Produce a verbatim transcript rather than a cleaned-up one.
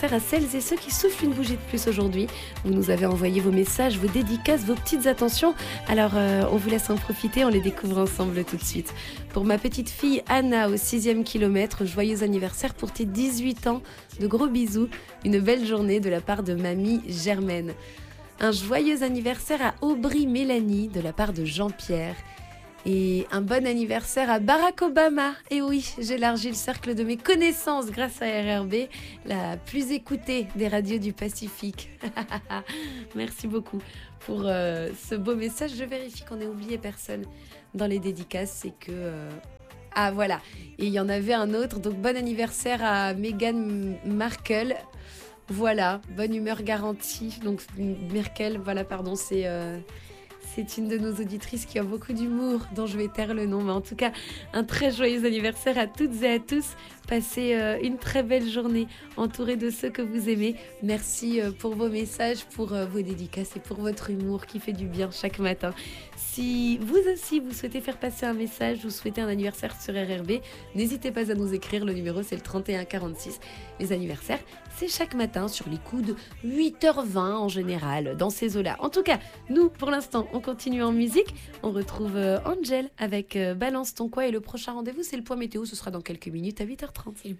anniversaire à celles et ceux qui soufflent une bougie de plus aujourd'hui. Vous nous avez envoyé vos messages, vos dédicaces, vos petites attentions. Alors, euh, on vous laisse en profiter, on les découvre ensemble tout de suite. Pour ma petite fille Anna au sixième kilomètre, joyeux anniversaire pour tes dix-huit ans. De gros bisous, une belle journée de la part de mamie Germaine. Un joyeux anniversaire à Aubry Mélanie de la part de Jean-Pierre. Et un bon anniversaire à Barack Obama. Et oui, j'élargis le cercle de mes connaissances grâce à R R B, la plus écoutée des radios du Pacifique. Merci beaucoup pour euh, ce beau message. Je vérifie qu'on n'ait oublié personne dans les dédicaces. C'est que... Euh... Ah voilà, et il y en avait un autre. Donc bon anniversaire à Meghan Markle. Voilà, bonne humeur garantie. Donc Merkel, voilà, pardon, c'est... Euh... C'est une de nos auditrices qui a beaucoup d'humour, dont je vais taire le nom. Mais en tout cas, un très joyeux anniversaire à toutes et à tous. Passez euh, une très belle journée entourée de ceux que vous aimez. Merci euh, pour vos messages, pour euh, vos dédicaces et pour votre humour qui fait du bien chaque matin. Si vous aussi, vous souhaitez faire passer un message, vous souhaitez un anniversaire sur R R B, n'hésitez pas à nous écrire. Le numéro, c'est le trente et un quarante-six. Les anniversaires, c'est chaque matin sur les coups de huit heures vingt en général, dans ces eaux-là. En tout cas, nous, pour l'instant, on continue en musique. On retrouve euh, Angel avec euh, Balance ton quoi. Et le prochain rendez-vous, c'est le point météo. Ce sera dans quelques minutes à huit heures trente.